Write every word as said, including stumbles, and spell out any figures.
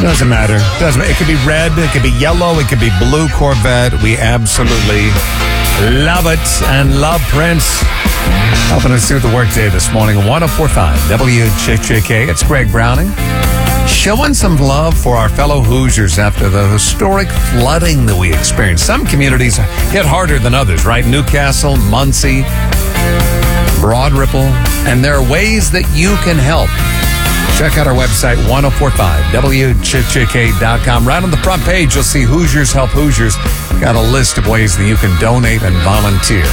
Doesn't matter. Doesn't. It could be red. It could be yellow. It could be blue Corvette. We absolutely love it and love Prince. Helping us through the workday this morning. one oh four point five W J J K. It's Greg Browning. Showing some love for our fellow Hoosiers after the historic flooding that we experienced. Some communities hit harder than others, right? Newcastle, Muncie, Broad Ripple. And there are ways that you can help. Check out our website, ten forty-five W J J K dot com. Right on the front page, you'll see Hoosiers Help Hoosiers. Got a list of ways that you can donate and volunteer.